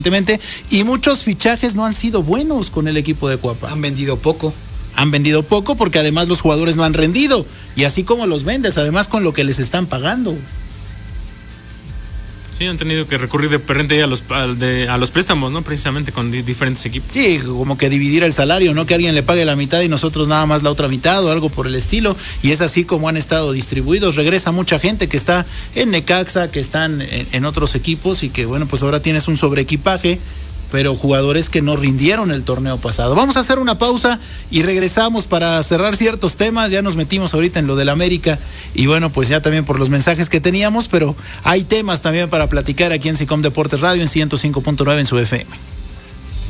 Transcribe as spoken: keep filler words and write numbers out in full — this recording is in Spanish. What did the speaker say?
y muchos fichajes no han sido buenos con el equipo de Cuapa. Han vendido poco. Han vendido poco porque además los jugadores no han rendido. Y así como los vendes, además con lo que les están pagando. Sí, han tenido que recurrir de repente a los, a, de, a los préstamos, ¿no? Precisamente con di- diferentes equipos. Sí, como que dividir el salario, ¿no? Que alguien le pague la mitad y nosotros nada más la otra mitad o algo por el estilo. Y es así como han estado distribuidos. Regresa mucha gente que está en Necaxa, que están en, en otros equipos y que, bueno, pues ahora tienes un sobreequipaje, pero jugadores que no rindieron el torneo pasado. Vamos a hacer una pausa y regresamos para cerrar ciertos temas. Ya nos metimos ahorita en lo del América y bueno, pues ya también por los mensajes que teníamos, pero hay temas también para platicar aquí en SICOM Deportes Radio en ciento cinco punto nueve en su F M.